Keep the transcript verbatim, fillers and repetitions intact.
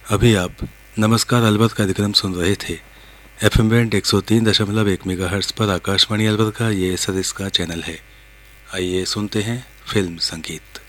अभी आप नमस्कार अलवर कार्यक्रम सुन रहे थे। एफएम बैंड एक सौ तीन दशमलव एक मेगाहर्ट्ज़ पर आकाशवाणी अलवर का ये सदिश का चैनल है। आइए सुनते हैं फिल्म संगीत।